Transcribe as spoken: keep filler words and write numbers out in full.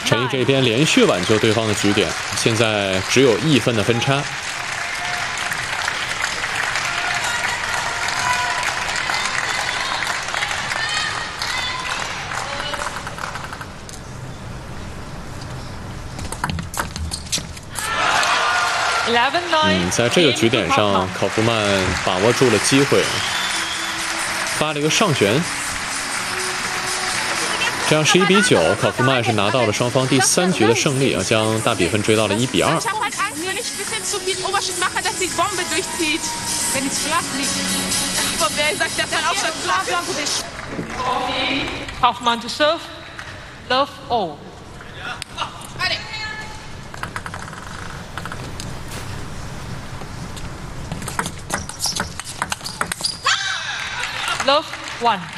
陈毅这边连续挽救对方的局点，现在只有一分的分差。 嗯，在这个局点上，考夫曼把握住了机会，发了一个上旋，这样十一比九，考夫曼是拿到了双方第三局的胜利，啊，将大比分追到了一比二。 Kaufmann to serve, love all. Love one.